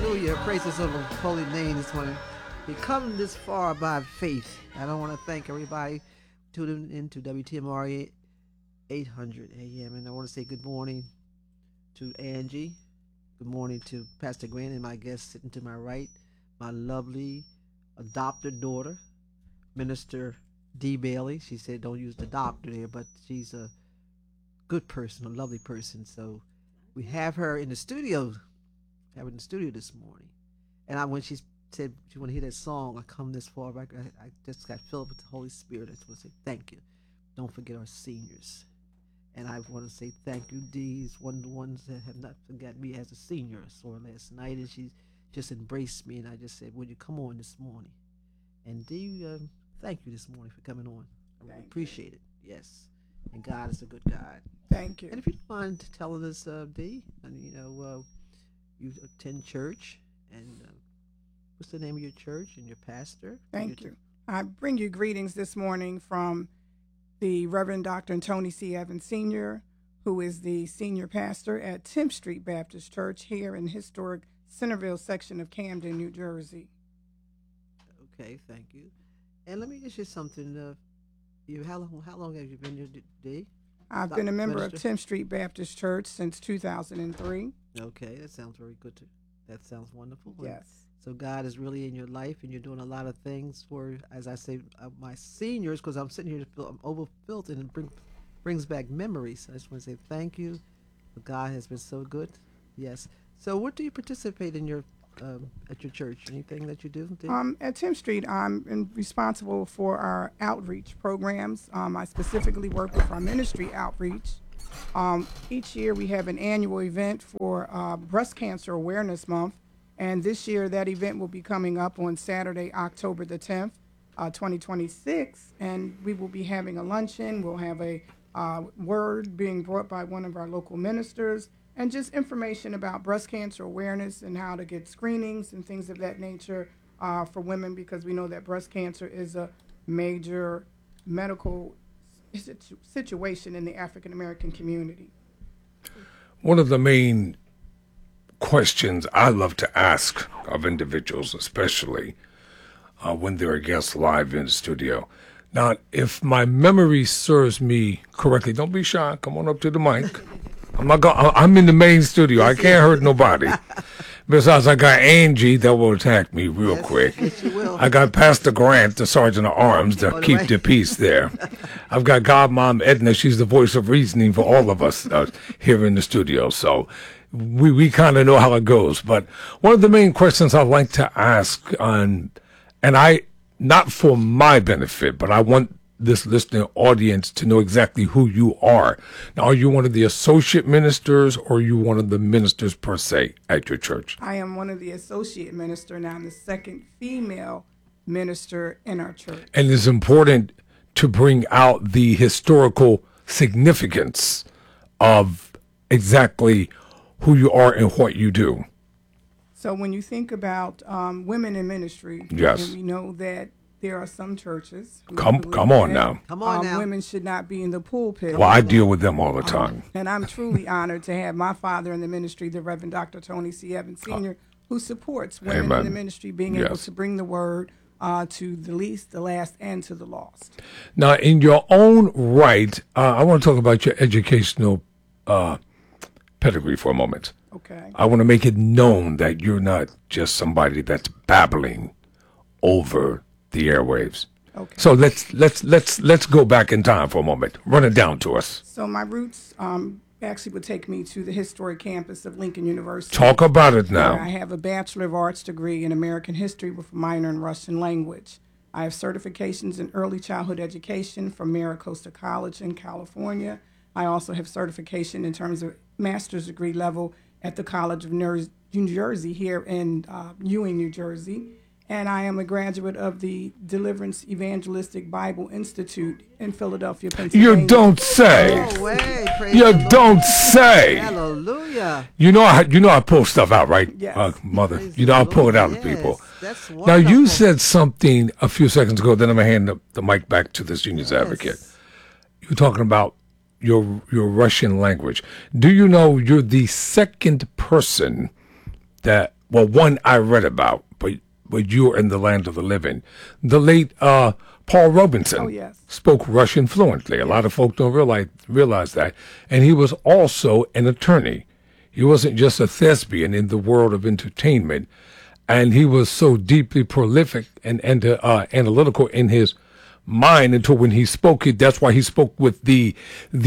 Hallelujah. Praise his holy name this morning. We come this far by faith. I don't want to thank everybody tuning into WTMR 800 AM. And I want to say good morning to Angie. Good morning to Pastor Grant and my guest sitting to my right, my lovely adopted daughter, Minister D. Bailey. She said don't use the doctor there, but she's a good person, a lovely person. So we have her in the studio. This morning, and when she said she want to hear that song, I come this far back. I just got filled with the Holy Spirit. I just want to say thank you. Don't forget our seniors, and I want to say thank you. Dee's one of the ones that have not forgotten me as a senior. I saw her last night, and she just embraced me, and I just said, "Would you come on this morning?" And Dee, thank you this morning for coming on. I really appreciate it. Yes, and God is a good God. Thank you. And if you don't mind telling us, Dee, and you attend church, and what's the name of your church and your pastor? Thank you. I bring you greetings this morning from the Reverend Dr. Tony C. Evans Sr., who is the senior pastor at 10th Street Baptist Church here in historic Centerville section of Camden, New Jersey. Okay, thank you. And let me ask you something. How long have you been here, Dee? I've been a member of 10th Street Baptist Church since 2003. Okay, that sounds very good. That sounds wonderful. Yes. So God is really in your life, and you're doing a lot of things for, as I say, my seniors, because I'm sitting here, I'm overfilled, and it brings back memories. I just want to say thank you. God has been so good. Yes. So what do you participate in your at your church? Anything that you do? At 10th Street, I'm responsible for our outreach programs. I specifically work with our ministry outreach. Each year we have an annual event for Breast Cancer Awareness Month, and this year that event will be coming up on Saturday, October the 10th, 2026, and we will be having a luncheon. We'll have a word being brought by one of our local ministers, and just information about breast cancer awareness and how to get screenings and things of that nature for women, because we know that breast cancer is a major medical situation in the African American community. One of the main questions I love to ask of individuals, especially when they're guests live in the studio. Now, if my memory serves me correctly, don't be shy. Come on up to the mic. I'm in the main studio. I can't hurt nobody. Besides, I got Angie that will attack me real quick. Yes, you will. I got Pastor Grant, the Sergeant of Arms, to keep the peace there. I've got Godmom Edna. She's the voice of reasoning for all of us here in the studio. So we kind of know how it goes. But one of the main questions I like to ask, and I, not for my benefit, but I want this listening audience to know exactly who you are. Now, are you one of the associate ministers, or are you one of the ministers per se at your church? I am one of the associate minister, and I'm the second female minister in our church. And it's important to bring out the historical significance of exactly who you are and what you do. So when you think about women in ministry, yes, and we know that there are some churches who come on now. Women should not be in the pulpit. Well, I deal with them all the time. And I'm truly honored to have my father in the ministry, the Reverend Dr. Tony C. Evans Sr., who supports women in the ministry being able to bring the word to the least, the last, and to the lost. Now, in your own right, I want to talk about your educational pedigree for a moment. Okay. I want to make it known that you're not just somebody that's babbling over the airwaves. Okay. So let's go back in time for a moment. Run it down to us. So my roots actually would take me to the historic campus of Lincoln University. Talk about it now. I have a Bachelor of Arts degree in American History with a minor in Russian language. I have certifications in early childhood education from MiraCosta College in California. I also have certification in terms of master's degree level at the College of New Jersey here in Ewing, New Jersey. And I am a graduate of the Deliverance Evangelistic Bible Institute in Philadelphia, Pennsylvania. You don't say. No way. Praise You the Lord. don't say. Hallelujah. You know I pull stuff out, right? Yes. Mother. Praise You know I the pull it out Lord. of people. Yes, that's Now, wonderful. you said something a few seconds ago, then I'm going to hand the mic back to the Seniors Advocate. You were talking about your Russian language. Do you know you're the second person that well, one I read about, but you're in the land of the living. The late Paul Robinson Oh, yes. spoke Russian fluently. A lot of folk don't realize that. And he was also an attorney. He wasn't just a thespian in the world of entertainment. And he was so deeply prolific and analytical in his mind until when he spoke it. That's why he spoke with the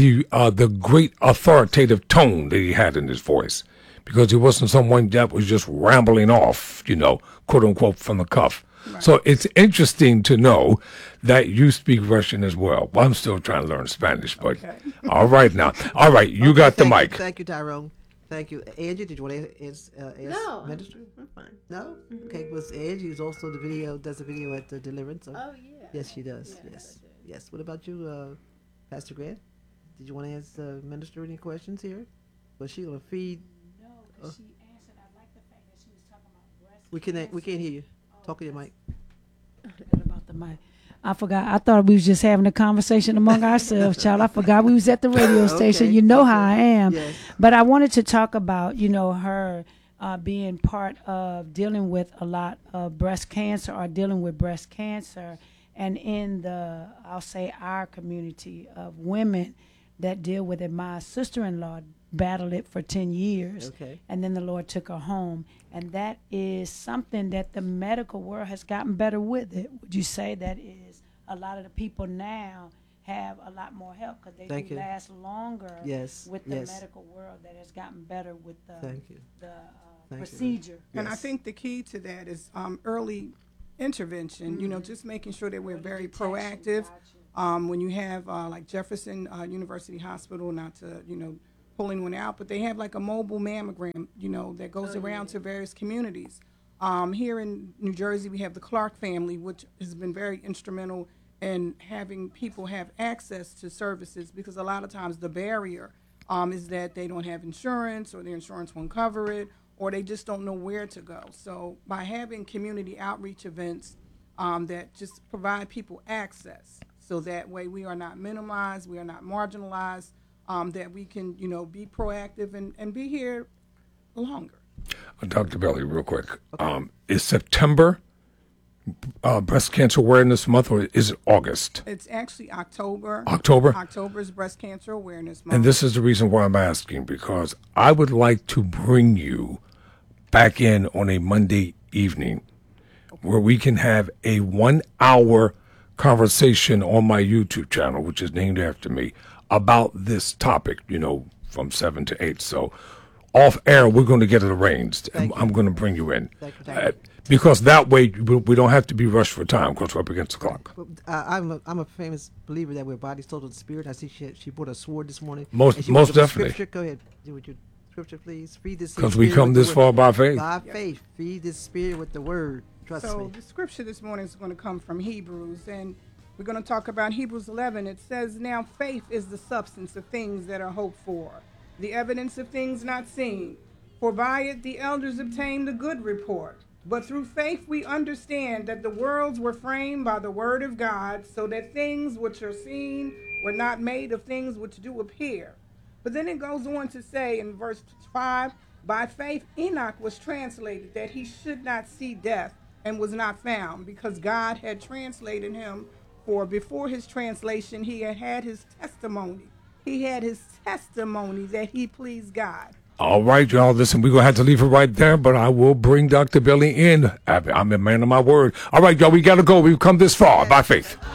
great authoritative tone that he had in his voice, because he wasn't someone that was just rambling off, quote unquote, from the cuff. Right. So it's interesting to know that you speak Russian as well. Well, I'm still trying to learn Spanish, but okay. All right now. All right, you got the mic. Thank you, Tyrone. Thank you. Angie, did you want to ask No, ministry? I'm fine. No? Okay, was Angie who's also does the video at the Deliverance? So. Oh, yeah. Yes, she does. Yeah, Yes. Yes. What about you, Pastor Grant? Did you want to ask minister any questions here? Was she going to feed? No, but she answered. I like the fact that she was talking about breast We can't hear you. Talk to your mic. about the mic. I forgot. I thought we was just having a conversation among ourselves, child. I forgot we was at the radio station. Okay, You know okay. how I am. Yes. But I wanted to talk about, her being part of dealing with a lot of breast cancer or dealing with breast cancer. And in I'll say our community of women that deal with it. My sister-in-law battled it for 10 years. Okay. And then the Lord took her home. And that is something that the medical world has gotten better with it. Would you say that is a lot of the people now have a lot more help because they Thank do you. last longer Yes, with the yes. medical world that has gotten better with the, Thank you. the Thank you. procedure. And I Yes. think the key to that is early intervention, just making sure that we're very proactive. When you have like Jefferson University Hospital, not to, pulling one out, but they have like a mobile mammogram, that goes around to various communities. Here in New Jersey, we have the Clark family, which has been very instrumental in having people have access to services, because a lot of times the barrier is that they don't have insurance, or their insurance won't cover it, or they just don't know where to go. So by having community outreach events that just provide people access, so that way we are not minimized, we are not marginalized, that we can, be proactive and be here longer. Dr. Belly, real quick. Is September Breast Cancer Awareness Month, or is it August? It's actually October. October? October is Breast Cancer Awareness Month. And this is the reason why I'm asking, because I would like to bring you back in on a Monday evening where we can have a 1 hour conversation on my YouTube channel, which is named after me, about this topic, from 7 to 8. So off air, we're going to get it arranged. And I'm going to bring you in. Thank you. Because that way we don't have to be rushed for time, because we're up against the clock. I'm a famous believer that we're body, soul, and spirit. I see she brought a sword this morning. Most And she went to the definitely. Scripture. Go ahead. Do with your scripture, please. Feed this. Because we spirit come with the this word. far by faith. By faith. Feed this spirit with the word. Trust So me. the scripture this morning is going to come from Hebrews, and we're going to talk about Hebrews 11. It says, "Now faith is the substance of things that are hoped for, the evidence of things not seen. For by it the elders obtained a good report. But through faith we understand that the worlds were framed by the word of God, so that things which are seen were not made of things which do appear." But then it goes on to say in verse 5, "By faith Enoch was translated, that he should not see death, and was not found, because God had translated him. For before his translation he had his testimony. He had his testimony that he pleased God." All right, y'all. Listen, we're going to have to leave it right there, but I will bring Dr. Belly in. I'm a man of my word. All right, y'all, we got to go. We've come this far by faith.